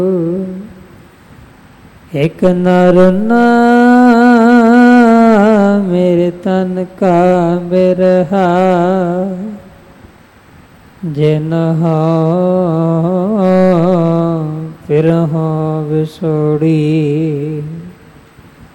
एक नर मेरे तन का बिरहा, जिन हो फिर हो विछोड़ी।